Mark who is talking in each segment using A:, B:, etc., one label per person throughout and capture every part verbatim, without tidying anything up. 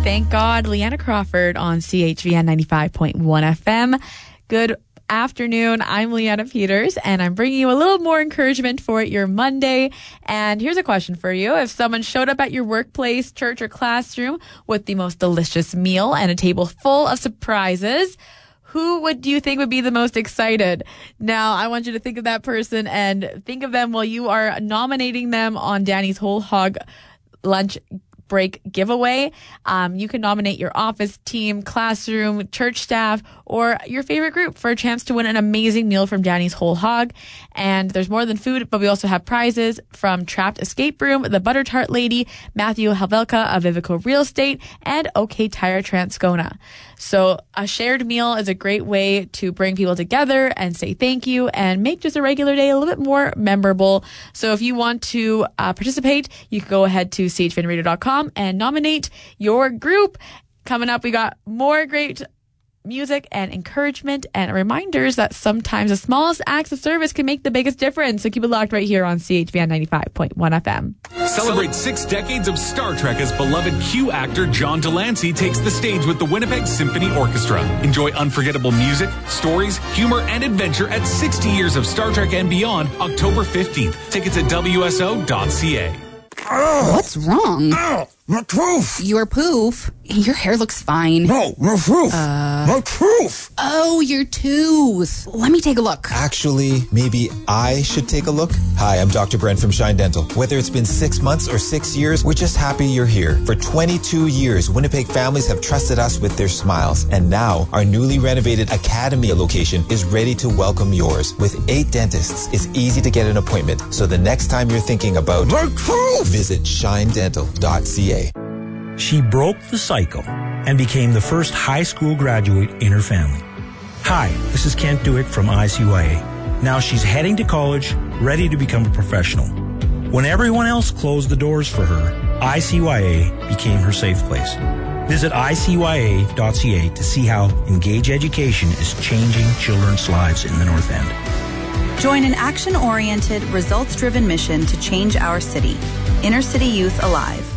A: Thank God, Leanna Crawford on C H V N ninety-five point one F M. Good afternoon. I'm Leanna Peters, and I'm bringing you a little more encouragement for your Monday. And here's a question for you. If someone showed up at your workplace, church, or classroom with the most delicious meal and a table full of surprises, who would you think would be the most excited? Now, I want you to think of that person and think of them while you are nominating them on Danny's Whole Hog Lunch Break giveaway. Um, you can nominate your office team, classroom, church staff, or your favorite group for a chance to win an amazing meal from Danny's Whole Hog. And there's more than food, but we also have prizes from Trapped Escape Room, The Butter Tart Lady, Matthew Havelka of Vivico Real Estate, and OK Tire Transcona. So a shared meal is a great way to bring people together and say thank you and make just a regular day a little bit more memorable. So if you want to uh, participate, you can go ahead to c h v n radio dot com and nominate your group. Coming up, we got more great music and encouragement and reminders that sometimes the smallest acts of service can make the biggest difference. So keep it locked right here on C H V N ninety-five point one F M.
B: Celebrate six decades of Star Trek as beloved Q actor John Delancey takes the stage with the Winnipeg Symphony Orchestra. Enjoy unforgettable music, stories, humor, and adventure at sixty years of Star Trek and beyond, October fifteenth. Tickets at W S O dot C A.
C: What's wrong?
D: Oh, my tooth.
C: Your poof? Your hair looks fine.
D: No, my tooth.
C: Uh,
D: my tooth.
C: Oh, your tooth. Let me take a look.
E: Actually, maybe I should take a look. Hi, I'm Doctor Brent from Shine Dental. Whether it's been six months or six years, we're just happy you're here. For twenty-two years, Winnipeg families have trusted us with their smiles. And now, our newly renovated Academy location is ready to welcome yours. With eight dentists, it's easy to get an appointment. So the next time you're thinking about
D: my tooth,
E: visit shine dental dot c a.
F: She broke the cycle and became the first high school graduate in her family. Hi, this is Kent Dewick from I C Y A. Now she's heading to college, ready to become a professional. When everyone else closed the doors for her, I C Y A became her safe place. Visit I C Y A dot C A to see how Engage Education is changing children's lives in the North End.
G: Join an action-oriented, results-driven mission to change our city. Inner City Youth Alive.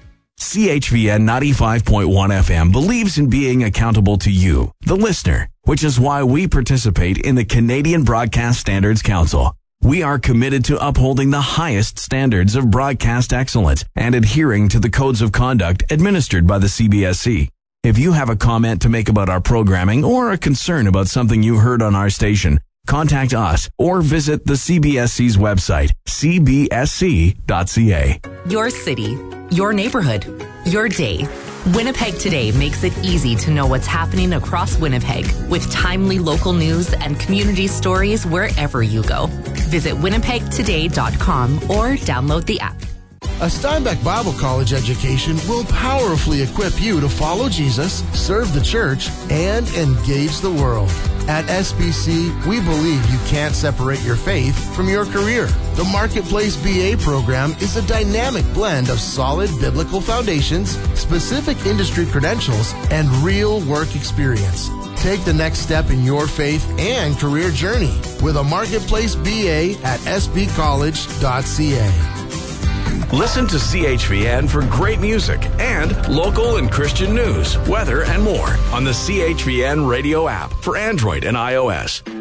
H: C H V N ninety-five point one F M believes in being accountable to you, the listener, which is why we participate in the Canadian Broadcast Standards Council. We are committed to upholding the highest standards of broadcast excellence and adhering to the codes of conduct administered by the C B S C. If you have a comment to make about our programming or a concern about something you heard on our station, contact us or visit the C B S C's website, c b s c dot c a.
I: Your city, your neighborhood, your day. Winnipeg Today makes it easy to know what's happening across Winnipeg with timely local news and community stories wherever you go. Visit winnipeg today dot com or download the app.
J: A Steinbeck Bible College education will powerfully equip you to follow Jesus, serve the church, and engage the world. At S B C, we believe you can't separate your faith from your career. The Marketplace B A program is a dynamic blend of solid biblical foundations, specific industry credentials, and real work experience. Take the next step in your faith and career journey with a Marketplace B A at s b college dot c a.
H: Listen to C H V N for great music and local and Christian news, weather, and more on the C H V N radio app for Android and iOS.